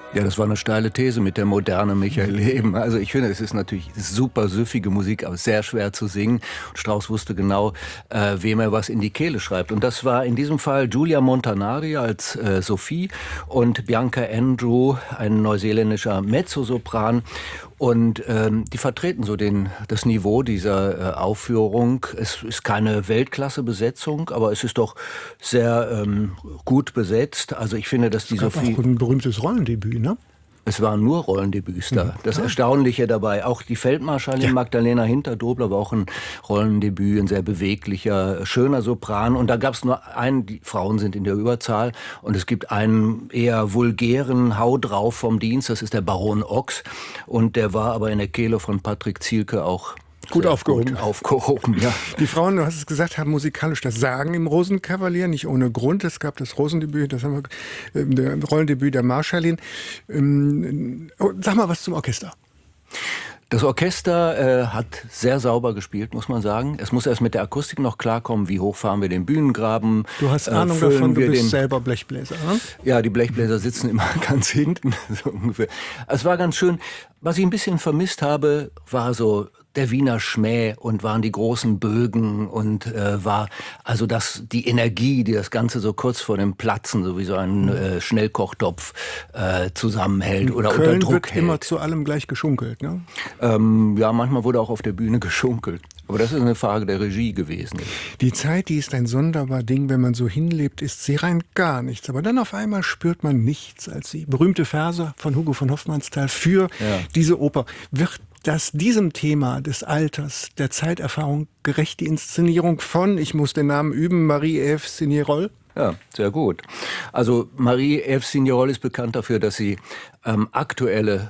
Ja, das war eine steile These mit der Moderne Michael Leben. Also ich finde, es ist natürlich super süffige Musik, aber sehr schwer zu singen. Und Strauss wusste genau, wem er was in die Kehle schreibt. Und das war in diesem Fall Giulia Montanari als Sophie und Bianca Andrew, ein neuseeländischer Mezzosopran. Und die vertreten so das Niveau dieser Aufführung. Es ist keine Weltklasse-Besetzung, aber es ist doch sehr gut besetzt. Also ich finde, dass die Sophie... Auch ein berühmtes Rollendebüt, ne? Es waren nur Rollendebüts da. Das Erstaunliche dabei, auch die Feldmarschallin Magdalena Hinterdobler war auch ein Rollendebüt, ein sehr beweglicher, schöner Sopran. Und da gab es nur einen, die Frauen sind in der Überzahl, und es gibt einen eher vulgären Hau drauf vom Dienst, das ist der Baron Ochs. Und der war aber in der Kehle von Patrick Zielke auch Gut aufgehoben. Gut aufgehoben, ja. Die Frauen, du hast es gesagt, haben musikalisch das Sagen im Rosenkavalier, nicht ohne Grund. Es gab das Rosendebüt, das haben wir, der Rollendebüt der Marschallin. Sag mal was zum Orchester. Das Orchester hat sehr sauber gespielt, muss man sagen. Es muss erst mit der Akustik noch klarkommen, wie hoch fahren wir den Bühnengraben. Du hast Ahnung davon, du bist selber Blechbläser, ne? Ja, die Blechbläser sitzen immer ganz hinten, so ungefähr. Es war ganz schön. Was ich ein bisschen vermisst habe, war so der Wiener Schmäh und waren die großen Bögen und war also die Energie, die das Ganze so kurz vor dem Platzen, so wie so ein Schnellkochtopf zusammenhält oder Köln unter Druck wird hält. immer zu allem gleich geschunkelt, ne? Ja, manchmal wurde auch auf der Bühne geschunkelt. Aber das ist eine Frage der Regie gewesen. Die Zeit, die ist ein sonderbar Ding, wenn man so hinlebt, ist sie rein gar nichts. Aber dann auf einmal spürt man nichts als sie. Berühmte Verse von Hugo von Hofmannsthal für diese Oper. Wird das diesem Thema des Alters, der Zeiterfahrung gerecht, die Inszenierung von, ich muss den Namen üben, Marie-Ève Signerol? Ja, sehr gut. Also Marie-Ève Signerol ist bekannt dafür, dass sie aktuelle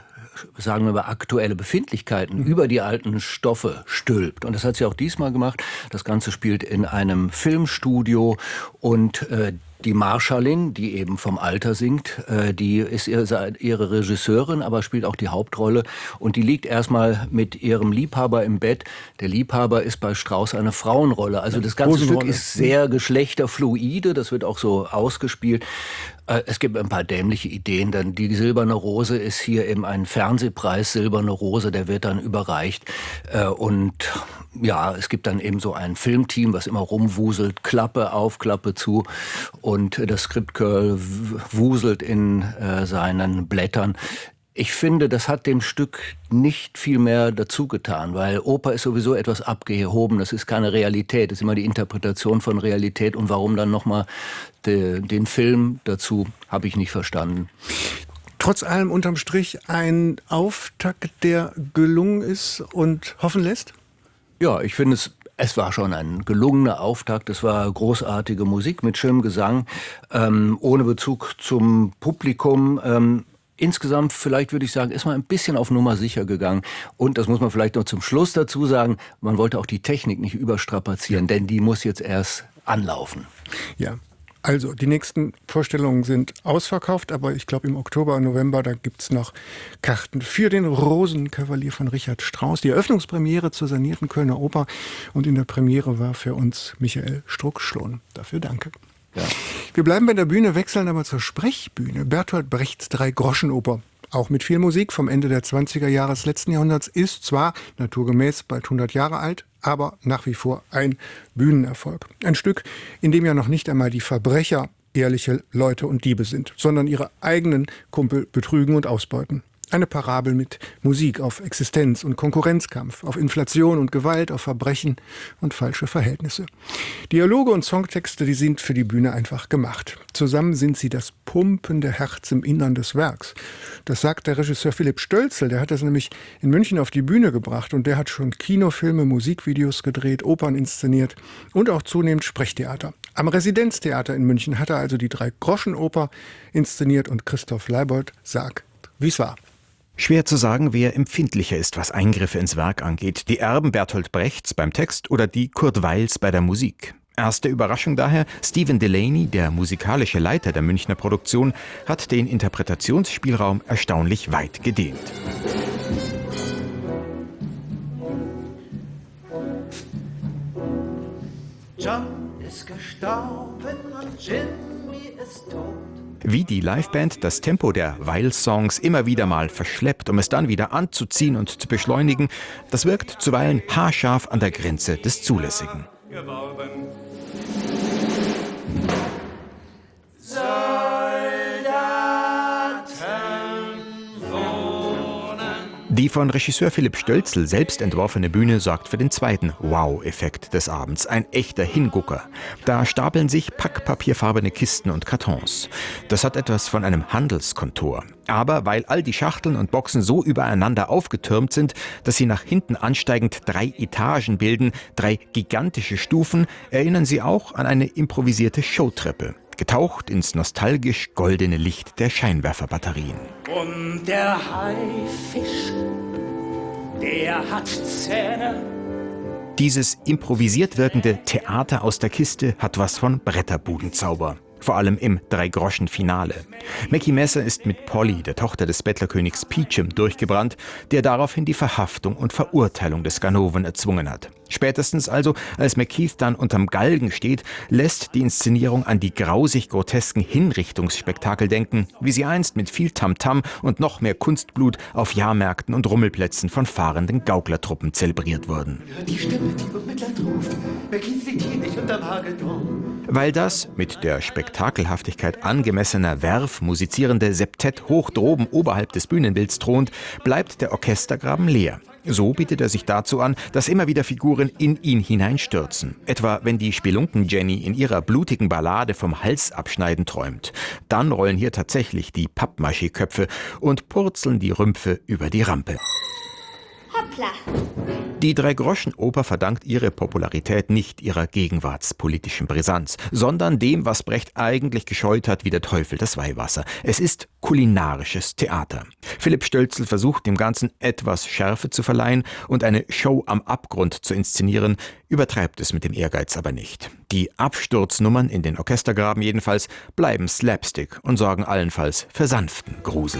Befindlichkeiten über die alten Stoffe stülpt. Und das hat sie auch diesmal gemacht. Das Ganze spielt in einem Filmstudio und die Marschallin, die eben vom Alter singt, die ist ihre Regisseurin, aber spielt auch die Hauptrolle. Und die liegt erstmal mit ihrem Liebhaber im Bett. Der Liebhaber ist bei Strauss eine Frauenrolle. Also das ganze Stück ist sehr geschlechterfluide, das wird auch so ausgespielt. Es gibt ein paar dämliche Ideen. Dann die Silberne Rose ist hier eben ein Fernsehpreis, Silberne Rose, der wird dann überreicht. Und ja, es gibt dann eben so ein Filmteam, was immer rumwuselt, Klappe auf, Klappe zu. Und das Script-Girl wuselt in seinen Blättern. Ich finde, das hat dem Stück nicht viel mehr dazu getan, weil Oper ist sowieso etwas abgehoben. Das ist keine Realität, das ist immer die Interpretation von Realität. Und warum dann nochmal den Film dazu, habe ich nicht verstanden. Trotz allem unterm Strich ein Auftakt, der gelungen ist und hoffen lässt? Ja, ich finde es war schon ein gelungener Auftakt. Es war großartige Musik mit schönem Gesang, ohne Bezug zum Publikum. Insgesamt, vielleicht würde ich sagen, ist man ein bisschen auf Nummer sicher gegangen. Und das muss man vielleicht noch zum Schluss dazu sagen, man wollte auch die Technik nicht überstrapazieren, denn die muss jetzt erst anlaufen. Ja. Also, die nächsten Vorstellungen sind ausverkauft, aber ich glaube im Oktober und November, da gibt's noch Karten für den Rosenkavalier von Richard Strauss. Die Eröffnungspremiere zur sanierten Kölner Oper, und in der Premiere war für uns Michael Struck-Schlohn. Dafür danke. Ja. Wir bleiben bei der Bühne, wechseln aber zur Sprechbühne. Bertolt Brechts Drei-Groschen-Oper, auch mit viel Musik vom Ende der 20er Jahre des letzten Jahrhunderts, ist zwar naturgemäß bald 100 Jahre alt, aber nach wie vor ein Bühnenerfolg. Ein Stück, in dem ja noch nicht einmal die Verbrecher ehrliche Leute und Diebe sind, sondern ihre eigenen Kumpel betrügen und ausbeuten. Eine Parabel mit Musik auf Existenz und Konkurrenzkampf, auf Inflation und Gewalt, auf Verbrechen und falsche Verhältnisse. Dialoge und Songtexte, die sind für die Bühne einfach gemacht. Zusammen sind sie das pumpende Herz im Innern des Werks. Das sagt der Regisseur Philipp Stölzel, der hat das nämlich in München auf die Bühne gebracht, und der hat schon Kinofilme, Musikvideos gedreht, Opern inszeniert und auch zunehmend Sprechtheater. Am Residenztheater in München hat er also die Drei-Groschen-Oper inszeniert, und Christoph Leibold sagt, wie es war. Schwer zu sagen, wer empfindlicher ist, was Eingriffe ins Werk angeht. Die Erben Bertolt Brechts beim Text oder die Kurt Weils bei der Musik. Erste Überraschung daher, Stephen Delaney, der musikalische Leiter der Münchner Produktion, hat den Interpretationsspielraum erstaunlich weit gedehnt. John ist gestorben und Jimmy ist tot. Wie die Liveband das Tempo der Weil-Songs immer wieder mal verschleppt, um es dann wieder anzuziehen und zu beschleunigen, das wirkt zuweilen haarscharf an der Grenze des Zulässigen. Die von Regisseur Philipp Stölzl selbst entworfene Bühne sorgt für den zweiten Wow-Effekt des Abends. Ein echter Hingucker. Da stapeln sich packpapierfarbene Kisten und Kartons. Das hat etwas von einem Handelskontor. Aber weil all die Schachteln und Boxen so übereinander aufgetürmt sind, dass sie nach hinten ansteigend 3 Etagen bilden, 3 gigantische Stufen, erinnern sie auch an eine improvisierte Showtreppe. Getaucht ins nostalgisch goldene Licht der Scheinwerferbatterien. Und der Haifisch, der hat Zähne. Dieses improvisiert wirkende Theater aus der Kiste hat was von Bretterbudenzauber. Vor allem im Drei-Groschen-Finale. Mackie Messer ist mit Polly, der Tochter des Bettlerkönigs Peachum, durchgebrannt, der daraufhin die Verhaftung und Verurteilung des Ganoven erzwungen hat. Spätestens also, als McKeith dann unterm Galgen steht, lässt die Inszenierung an die grausig-grotesken Hinrichtungsspektakel denken, wie sie einst mit viel Tamtam und noch mehr Kunstblut auf Jahrmärkten und Rummelplätzen von fahrenden Gauklertruppen zelebriert wurden. Die Stimme, die bemitleid ruft, McKeith liegt hier nicht unterm Hagelturm. Weil das mit der Spektakelhaftigkeit angemessener Werf musizierende Septett hoch droben oberhalb des Bühnenbilds thront, bleibt der Orchestergraben leer. So bietet er sich dazu an, dass immer wieder Figuren in ihn hineinstürzen. Etwa wenn die Spelunken-Jenny in ihrer blutigen Ballade vom Hals abschneiden träumt. Dann rollen hier tatsächlich die Pappmaché-Köpfe und purzeln die Rümpfe über die Rampe. Hoppla! Die Drei-Groschen-Oper verdankt ihre Popularität nicht ihrer gegenwartspolitischen Brisanz, sondern dem, was Brecht eigentlich gescheut hat wie der Teufel das Weihwasser. Es ist kulinarisches Theater. Philipp Stölzl versucht dem Ganzen etwas Schärfe zu verleihen und eine Show am Abgrund zu inszenieren, übertreibt es mit dem Ehrgeiz aber nicht. Die Absturznummern in den Orchestergraben jedenfalls bleiben Slapstick und sorgen allenfalls für sanften Grusel.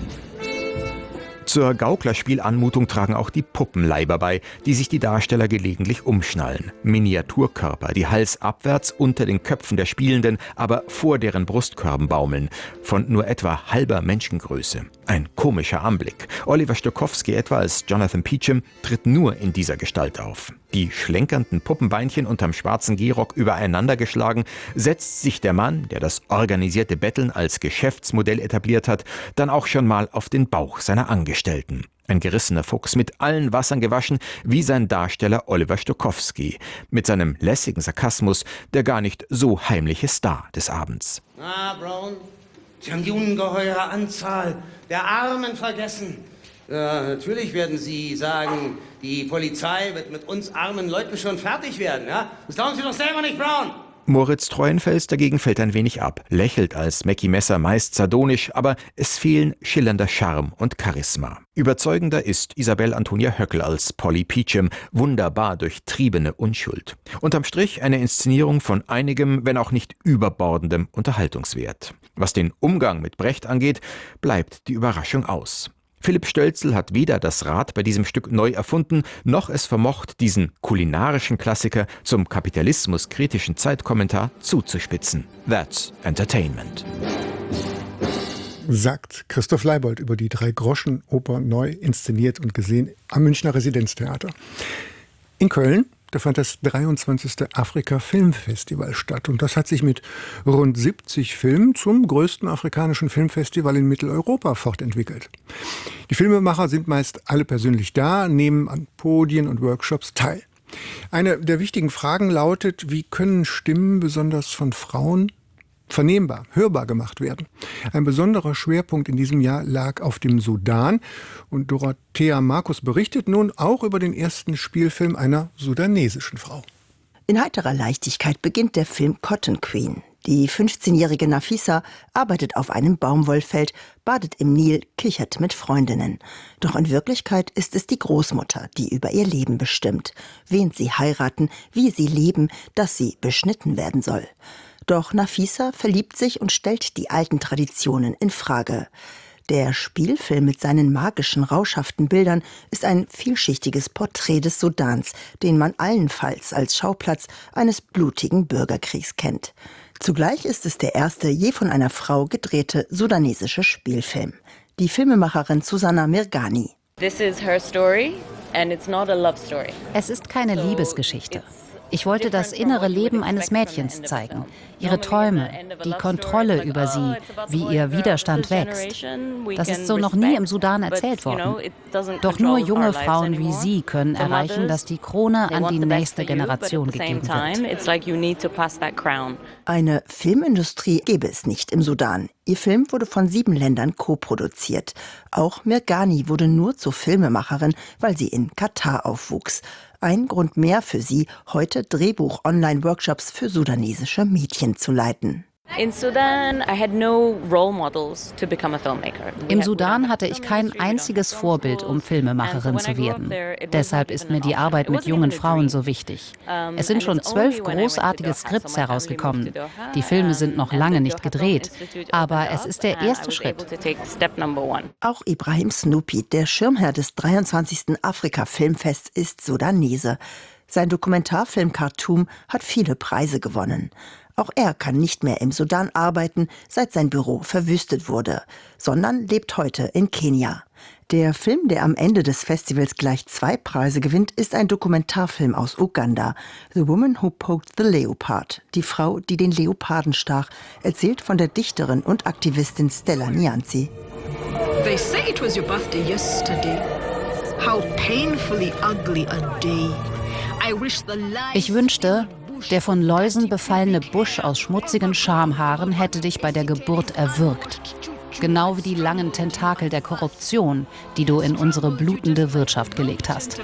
Zur Gauklerspielanmutung tragen auch die Puppenleiber bei, die sich die Darsteller gelegentlich umschnallen. Miniaturkörper, die halsabwärts unter den Köpfen der Spielenden, aber vor deren Brustkörben baumeln, von nur etwa halber Menschengröße. Ein komischer Anblick. Oliver Stokowski etwa als Jonathan Peachum tritt nur in dieser Gestalt auf. Die schlenkernden Puppenbeinchen unterm schwarzen Gehrock übereinander geschlagen, setzt sich der Mann, der das organisierte Betteln als Geschäftsmodell etabliert hat, dann auch schon mal auf den Bauch seiner Angestellten. Ein gerissener Fuchs, mit allen Wassern gewaschen, wie sein Darsteller Oliver Stokowski, mit seinem lässigen Sarkasmus, der gar nicht so heimliche Star des Abends. Ah, Brown, Sie haben die ungeheure Anzahl der Armen vergessen. Ja, natürlich werden Sie sagen, die Polizei wird mit uns armen Leuten schon fertig werden, ja? Das glauben Sie doch selber nicht, Brown! Moritz Treuenfels dagegen fällt ein wenig ab, lächelt als Mackie Messer meist sardonisch, aber es fehlen schillernder Charme und Charisma. Überzeugender ist Isabel Antonia Höckel als Polly Peachum, wunderbar durchtriebene Unschuld. Unterm Strich eine Inszenierung von einigem, wenn auch nicht überbordendem Unterhaltungswert. Was den Umgang mit Brecht angeht, bleibt die Überraschung aus. Philipp Stölzl hat weder das Rad bei diesem Stück neu erfunden, noch es vermocht, diesen kulinarischen Klassiker zum kapitalismuskritischen Zeitkommentar zuzuspitzen. That's Entertainment. Sagt Christoph Leibold über die Drei-Groschen-Oper neu inszeniert und gesehen am Münchner Residenztheater. In Köln, da fand das 23. Afrika-Filmfestival statt. Und das hat sich mit rund 70 Filmen zum größten afrikanischen Filmfestival in Mitteleuropa fortentwickelt. Die Filmemacher sind meist alle persönlich da, nehmen an Podien und Workshops teil. Eine der wichtigen Fragen lautet, wie können Stimmen besonders von Frauen vernehmbar, hörbar gemacht werden. Ein besonderer Schwerpunkt in diesem Jahr lag auf dem Sudan und Dorothea Markus berichtet nun auch über den ersten Spielfilm einer sudanesischen Frau. In heiterer Leichtigkeit beginnt der Film Cotton Queen. Die 15-jährige Nafisa arbeitet auf einem Baumwollfeld, badet im Nil, kichert mit Freundinnen. Doch in Wirklichkeit ist es die Großmutter, die über ihr Leben bestimmt, wen sie heiraten, wie sie leben, dass sie beschnitten werden soll. Doch Nafisa verliebt sich und stellt die alten Traditionen in Frage. Der Spielfilm mit seinen magischen, rauschhaften Bildern ist ein vielschichtiges Porträt des Sudans, den man allenfalls als Schauplatz eines blutigen Bürgerkriegs kennt. Zugleich ist es der erste je von einer Frau gedrehte sudanesische Spielfilm. Die Filmemacherin Susanna Mirghani. This is her story and it's not a love story. Es ist keine Liebesgeschichte. Ich wollte das innere Leben eines Mädchens zeigen, ihre Träume, die Kontrolle über sie, wie ihr Widerstand wächst. Das ist so noch nie im Sudan erzählt worden. Doch nur junge Frauen wie sie können erreichen, dass die Krone an die nächste Generation gegeben wird. Eine Filmindustrie gäbe es nicht im Sudan. Ihr Film wurde von 7 Ländern co-produziert. Auch Mirghani wurde nur zur Filmemacherin, weil sie in Katar aufwuchs. Ein Grund mehr für sie, heute Drehbuch-Online-Workshops für sudanesische Mädchen zu leiten. Im Sudan hatte ich kein einziges Vorbild, um Filmemacherin zu werden. Deshalb ist mir die Arbeit mit jungen Frauen so wichtig. Es sind schon 12 großartige Skripts herausgekommen. Die Filme sind noch lange nicht gedreht, aber es ist der erste Schritt. Auch Ibrahim Snoopy, der Schirmherr des 23. Afrika-Filmfests, ist Sudanese. Sein Dokumentarfilm Khartoum hat viele Preise gewonnen. Auch er kann nicht mehr im Sudan arbeiten, seit sein Büro verwüstet wurde, sondern lebt heute in Kenia. Der Film, der am Ende des Festivals gleich 2 Preise gewinnt, ist ein Dokumentarfilm aus Uganda. The Woman Who Poked the Leopard, die Frau, die den Leoparden stach, erzählt von der Dichterin und Aktivistin Stella Nyanzi. They say it was your birthday yesterday. How painfully ugly a day. Ich wünschte, der von Läusen befallene Busch aus schmutzigen Schamhaaren hätte dich bei der Geburt erwürgt. Genau wie die langen Tentakel der Korruption, die du in unsere blutende Wirtschaft gelegt hast.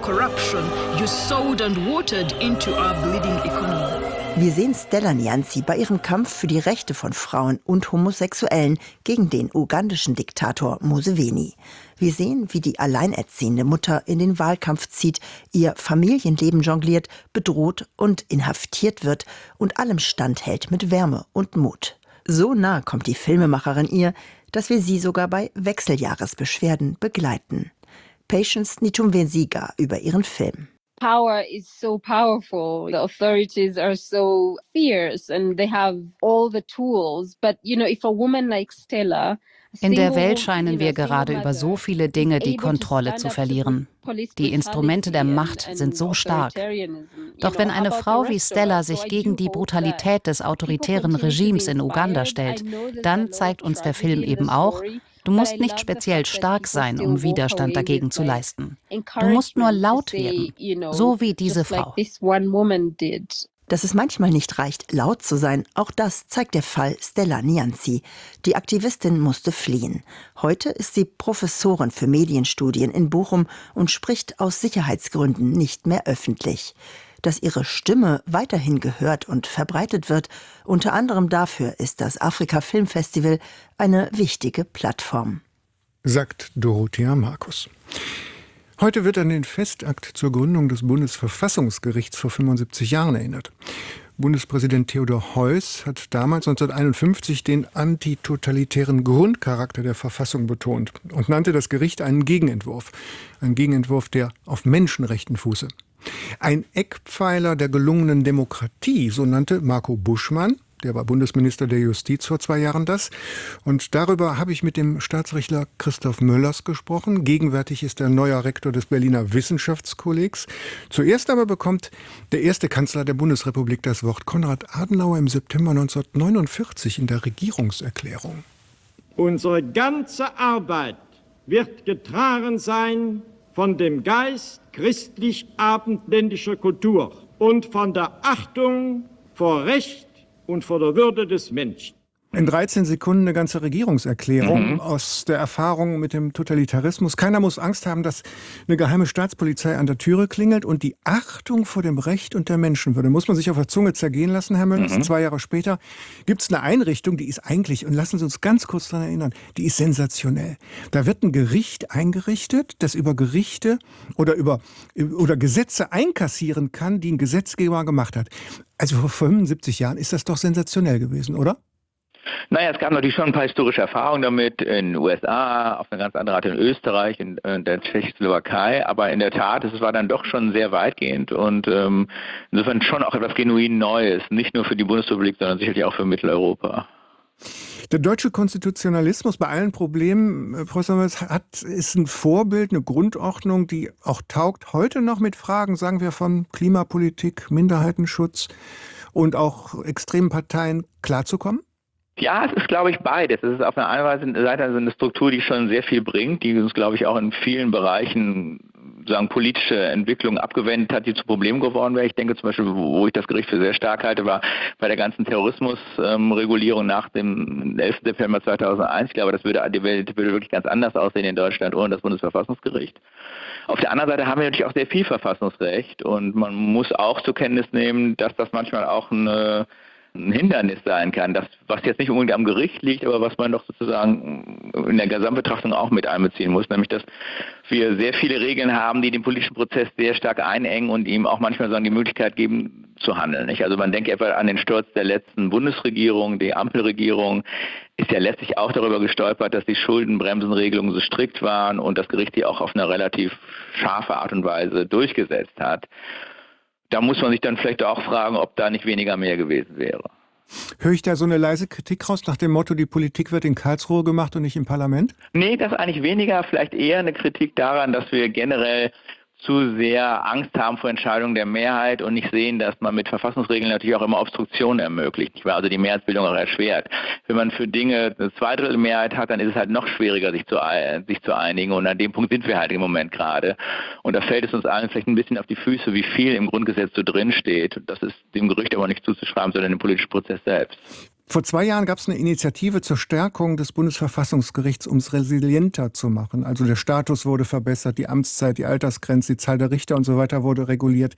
Wir sehen Stella Nyanzi bei ihrem Kampf für die Rechte von Frauen und Homosexuellen gegen den ugandischen Diktator Museveni. Wir sehen, wie die alleinerziehende Mutter in den Wahlkampf zieht, ihr Familienleben jongliert, bedroht und inhaftiert wird und allem standhält mit Wärme und Mut. So nah kommt die Filmemacherin ihr, dass wir sie sogar bei Wechseljahresbeschwerden begleiten. Patience Nitumwenziga über ihren Film. Power is so powerful. The authorities are so fierce and they have all the tools. But, if a woman like Stella... In der Welt scheinen wir gerade über so viele Dinge die Kontrolle zu verlieren. Die Instrumente der Macht sind so stark. Doch wenn eine Frau wie Stella sich gegen die Brutalität des autoritären Regimes in Uganda stellt, dann zeigt uns der Film eben auch, du musst nicht speziell stark sein, um Widerstand dagegen zu leisten. Du musst nur laut werden, so wie diese Frau. Dass es manchmal nicht reicht, laut zu sein, auch das zeigt der Fall Stella Nyanzi. Die Aktivistin musste fliehen. Heute ist sie Professorin für Medienstudien in Bochum und spricht aus Sicherheitsgründen nicht mehr öffentlich. Dass ihre Stimme weiterhin gehört und verbreitet wird, unter anderem dafür ist das Afrika Filmfestival eine wichtige Plattform. Sagt Dorothea Markus. Heute wird an den Festakt zur Gründung des Bundesverfassungsgerichts vor 75 Jahren erinnert. Bundespräsident Theodor Heuss hat damals 1951 den antitotalitären Grundcharakter der Verfassung betont und nannte das Gericht einen Gegenentwurf, der auf Menschenrechten fuße. Ein Eckpfeiler der gelungenen Demokratie, so nannte Marco Buschmann, der war Bundesminister der Justiz vor 2 Jahren, das. Und darüber habe ich mit dem Staatsrechtler Christoph Möllers gesprochen. Gegenwärtig ist er neuer Rektor des Berliner Wissenschaftskollegs. Zuerst aber bekommt der erste Kanzler der Bundesrepublik das Wort, Konrad Adenauer, im September 1949 in der Regierungserklärung. Unsere ganze Arbeit wird getragen sein von dem Geist christlich-abendländischer Kultur und von der Achtung vor Recht und vor der Würde des Menschen. In 13 Sekunden eine ganze Regierungserklärung aus der Erfahrung mit dem Totalitarismus. Keiner muss Angst haben, dass eine geheime Staatspolizei an der Türe klingelt, und die Achtung vor dem Recht und der Menschenwürde muss man sich auf der Zunge zergehen lassen, Herr Möllers. 2 Jahre später gibt es eine Einrichtung, die ist eigentlich, und lassen Sie uns ganz kurz daran erinnern, die ist sensationell. Da wird ein Gericht eingerichtet, das über Gerichte oder Gesetze einkassieren kann, die ein Gesetzgeber gemacht hat. Also vor 75 Jahren ist das doch sensationell gewesen, oder? Naja, es gab natürlich schon ein paar historische Erfahrungen damit in den USA, auf eine ganz andere Art in Österreich, in der Tschechoslowakei, aber in der Tat, es war dann doch schon sehr weitgehend und insofern schon auch etwas genuin Neues, nicht nur für die Bundesrepublik, sondern sicherlich auch für Mitteleuropa. Der deutsche Konstitutionalismus bei allen Problemen, Professor Möllers, ist ein Vorbild, eine Grundordnung, die auch taugt, heute noch mit Fragen, sagen wir, von Klimapolitik, Minderheitenschutz und auch extremen Parteien klarzukommen? Ja, es ist, glaube ich, beides. Es ist auf der einen Seite eine Struktur, die schon sehr viel bringt, die uns, glaube ich, auch in vielen Bereichen politische Entwicklungen abgewendet hat, die zu Problemen geworden wäre. Ich denke zum Beispiel, wo ich das Gericht für sehr stark halte, war bei der ganzen Terrorismusregulierung nach dem 11. September 2001. Ich glaube, die Welt würde wirklich ganz anders aussehen in Deutschland ohne das Bundesverfassungsgericht. Auf der anderen Seite haben wir natürlich auch sehr viel Verfassungsrecht und man muss auch zur Kenntnis nehmen, dass das manchmal auch ein Hindernis sein kann, was jetzt nicht unbedingt am Gericht liegt, aber was man doch sozusagen in der Gesamtbetrachtung auch mit einbeziehen muss, nämlich dass wir sehr viele Regeln haben, die den politischen Prozess sehr stark einengen und ihm auch manchmal die Möglichkeit geben, zu handeln. Nicht? Also man denkt etwa an den Sturz der letzten Bundesregierung, die Ampelregierung ist ja letztlich auch darüber gestolpert, dass die Schuldenbremsenregelungen so strikt waren und das Gericht die auch auf eine relativ scharfe Art und Weise durchgesetzt hat. Da muss man sich dann vielleicht auch fragen, ob da nicht weniger mehr gewesen wäre. Höre ich da so eine leise Kritik raus nach dem Motto, die Politik wird in Karlsruhe gemacht und nicht im Parlament? Nee, das eigentlich weniger, vielleicht eher eine Kritik daran, dass wir generell zu sehr Angst haben vor Entscheidungen der Mehrheit und nicht sehen, dass man mit Verfassungsregeln natürlich auch immer Obstruktion ermöglicht, nicht wahr? Also die Mehrheitsbildung auch erschwert. Wenn man für Dinge eine Zweidrittelmehrheit hat, dann ist es halt noch schwieriger, sich zu einigen und an dem Punkt sind wir halt im Moment gerade. Und da fällt es uns allen vielleicht ein bisschen auf die Füße, wie viel im Grundgesetz so drin steht. Das ist dem Gericht aber nicht zuzuschreiben, sondern dem politischen Prozess selbst. Vor 2 Jahren gab es eine Initiative zur Stärkung des Bundesverfassungsgerichts, um es resilienter zu machen. Also der Status wurde verbessert, die Amtszeit, die Altersgrenze, die Zahl der Richter und so weiter wurde reguliert.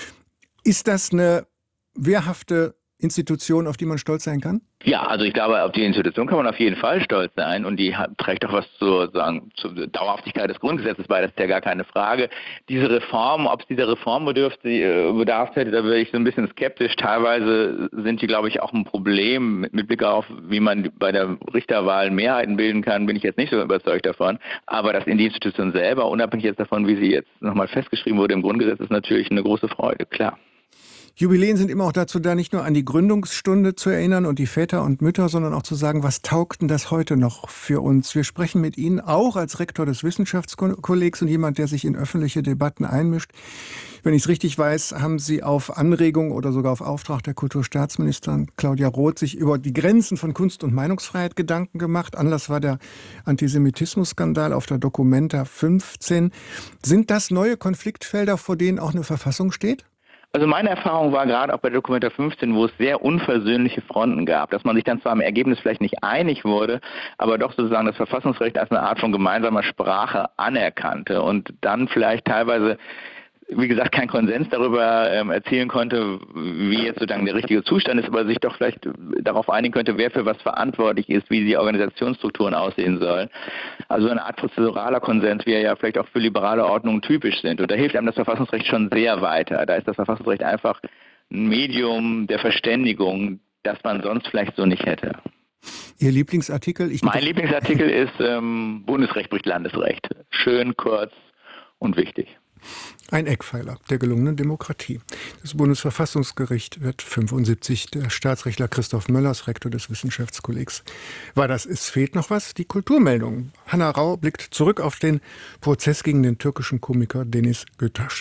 Ist das eine wehrhafte Institution, auf die man stolz sein kann? Ja, also ich glaube, auf die Institution kann man auf jeden Fall stolz sein und die trägt auch was zur Dauerhaftigkeit des Grundgesetzes bei, das ist ja gar keine Frage. Diese Reform, ob es dieser Reform bedarf hätte, da wäre ich so ein bisschen skeptisch. Teilweise sind die, glaube ich, auch ein Problem mit Blick auf, wie man bei der Richterwahl Mehrheiten bilden kann, bin ich jetzt nicht so überzeugt davon. Aber das in die Institution selber, unabhängig jetzt davon, wie sie jetzt nochmal festgeschrieben wurde im Grundgesetz, ist natürlich eine große Freude, klar. Jubiläen sind immer auch dazu da, nicht nur an die Gründungsstunde zu erinnern und die Väter und Mütter, sondern auch zu sagen, was taugt denn das heute noch für uns? Wir sprechen mit Ihnen auch als Rektor des Wissenschaftskollegs und jemand, der sich in öffentliche Debatten einmischt. Wenn ich es richtig weiß, haben Sie auf Anregung oder sogar auf Auftrag der Kulturstaatsministerin Claudia Roth sich über die Grenzen von Kunst- und Meinungsfreiheit Gedanken gemacht. Anlass war der Antisemitismus-Skandal auf der Documenta 15. Sind das neue Konfliktfelder, vor denen auch eine Verfassung steht? Also meine Erfahrung war gerade auch bei Documenta 15, wo es sehr unversöhnliche Fronten gab, dass man sich dann zwar im Ergebnis vielleicht nicht einig wurde, aber doch sozusagen das Verfassungsrecht als eine Art von gemeinsamer Sprache anerkannte und dann vielleicht teilweise, wie gesagt, kein Konsens darüber erzielen konnte, wie jetzt sozusagen der richtige Zustand ist, aber sich doch vielleicht darauf einigen könnte, wer für was verantwortlich ist, wie die Organisationsstrukturen aussehen sollen. Also eine Art prozeduraler Konsens, wie er ja vielleicht auch für liberale Ordnungen typisch sind. Und da hilft einem das Verfassungsrecht schon sehr weiter. Da ist das Verfassungsrecht einfach ein Medium der Verständigung, das man sonst vielleicht so nicht hätte. Ihr Lieblingsartikel? Mein Lieblingsartikel ist Bundesrecht bricht Landesrecht. Schön, kurz und wichtig. Ein Eckpfeiler der gelungenen Demokratie. Das Bundesverfassungsgericht wird 75. Der Staatsrechtler Christoph Möllers, Rektor des Wissenschaftskollegs, war das. Es fehlt noch was, die Kulturmeldung. Hanna Rau blickt zurück auf den Prozess gegen den türkischen Komiker Deniz Götaş.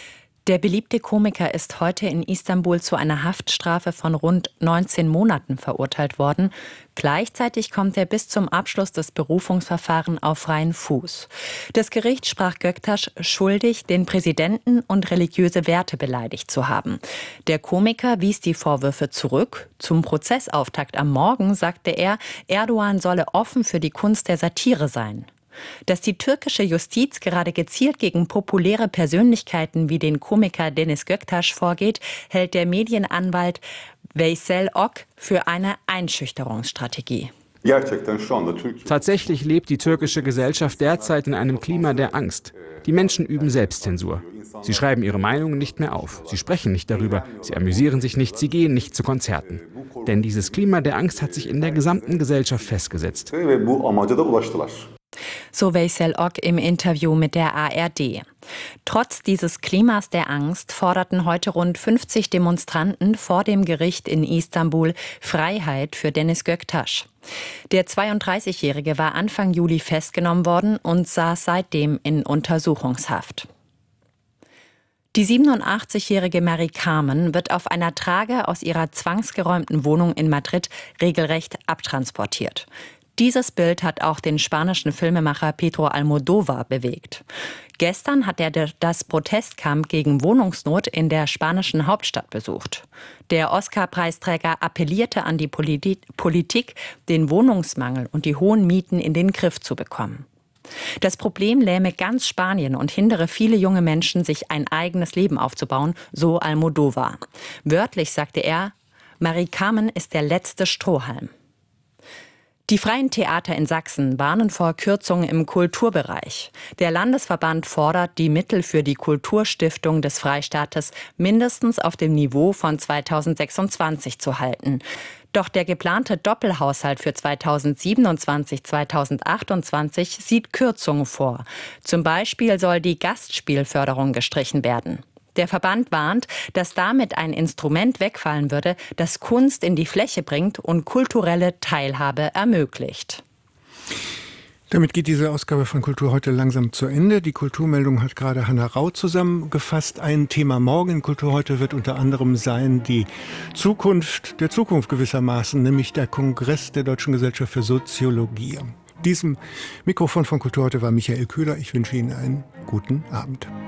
Der beliebte Komiker ist heute in Istanbul zu einer Haftstrafe von rund 19 Monaten verurteilt worden. Gleichzeitig kommt er bis zum Abschluss des Berufungsverfahrens auf freien Fuß. Das Gericht sprach Göktaş schuldig, den Präsidenten und religiöse Werte beleidigt zu haben. Der Komiker wies die Vorwürfe zurück. Zum Prozessauftakt am Morgen sagte er, Erdogan solle offen für die Kunst der Satire sein. Dass die türkische Justiz gerade gezielt gegen populäre Persönlichkeiten wie den Komiker Deniz Göktaş vorgeht, hält der Medienanwalt Veysel Ok für eine Einschüchterungsstrategie. Tatsächlich lebt die türkische Gesellschaft derzeit in einem Klima der Angst. Die Menschen üben Selbstzensur. Sie schreiben ihre Meinungen nicht mehr auf. Sie sprechen nicht darüber. Sie amüsieren sich nicht. Sie gehen nicht zu Konzerten. Denn dieses Klima der Angst hat sich in der gesamten Gesellschaft festgesetzt. So Veysel Ok im Interview mit der ARD. Trotz dieses Klimas der Angst forderten heute rund 50 Demonstranten vor dem Gericht in Istanbul Freiheit für Deniz Göktaş. Der 32-Jährige war Anfang Juli festgenommen worden und saß seitdem in Untersuchungshaft. Die 87-jährige Mary Carmen wird auf einer Trage aus ihrer zwangsgeräumten Wohnung in Madrid regelrecht abtransportiert. Dieses Bild hat auch den spanischen Filmemacher Pedro Almodóvar bewegt. Gestern hat er das Protestcamp gegen Wohnungsnot in der spanischen Hauptstadt besucht. Der Oscar-Preisträger appellierte an die Politik, den Wohnungsmangel und die hohen Mieten in den Griff zu bekommen. Das Problem lähme ganz Spanien und hindere viele junge Menschen, sich ein eigenes Leben aufzubauen, so Almodóvar. Wörtlich sagte er, Mary Carmen ist der letzte Strohhalm. Die freien Theater in Sachsen warnen vor Kürzungen im Kulturbereich. Der Landesverband fordert, die Mittel für die Kulturstiftung des Freistaates mindestens auf dem Niveau von 2026 zu halten. Doch der geplante Doppelhaushalt für 2027-2028 sieht Kürzungen vor. Zum Beispiel soll die Gastspielförderung gestrichen werden. Der Verband warnt, dass damit ein Instrument wegfallen würde, das Kunst in die Fläche bringt und kulturelle Teilhabe ermöglicht. Damit geht diese Ausgabe von Kultur heute langsam zu Ende. Die Kulturmeldung hat gerade Hanna Rau zusammengefasst. Ein Thema morgen in Kultur heute wird unter anderem sein die Zukunft der Zukunft gewissermaßen, nämlich der Kongress der Deutschen Gesellschaft für Soziologie. Diesem Mikrofon von Kultur heute war Michael Köhler. Ich wünsche Ihnen einen guten Abend.